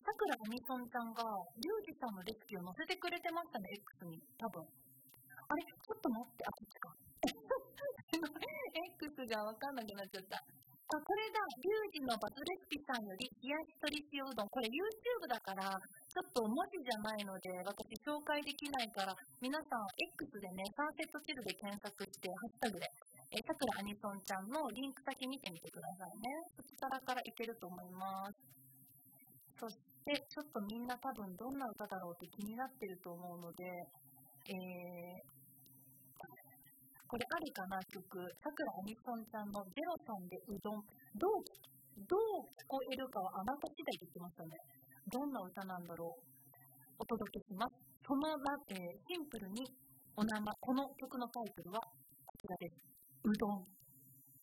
さくらあみそんちゃんがリュウジさんのレシピを載せてくれてましたね、X に。多分。あれちょっと待って、こっちか。X がわかんなくなっちゃった。これだ、リュウジのバズレシピさんより冷やし鶏塩うどん。これ YouTube だから、ちょっと文字じゃないので、私紹介できないから、皆さん X でね、サンセットチルで検索して、ハッシュタグで、さくらあにそんちゃんのリンク先見てみてくださいね。そちらからいけると思います。そして、ちょっとみんな多分どんな歌だろうって気になってると思うので、これあるかな曲。さくらあみそんちゃんのゼロさんでうどん。どう聞こえるかはあなた次第で言ってましたね。どんな歌なんだろう。お届けします。シンプルにこの曲のタイトルはこちらです。うどん。